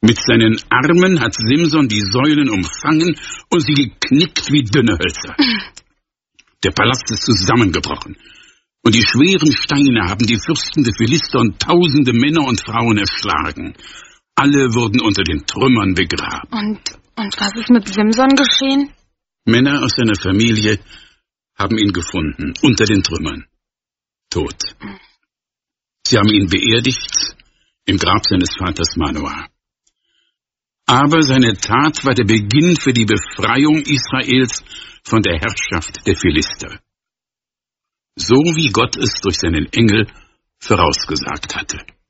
Mit seinen Armen hat Simson die Säulen umfangen und sie geknickt wie dünne Hölzer. Der Palast ist zusammengebrochen. Und die schweren Steine haben die Fürsten der Philister und tausende Männer und Frauen erschlagen. Alle wurden unter den Trümmern begraben. Und was ist mit Simson geschehen? Männer aus seiner Familie haben ihn gefunden, unter den Trümmern. Tot. Sie haben ihn beerdigt im Grab seines Vaters Manoah. Aber seine Tat war der Beginn für die Befreiung Israels von der Herrschaft der Philister. So wie Gott es durch seinen Engel vorausgesagt hatte.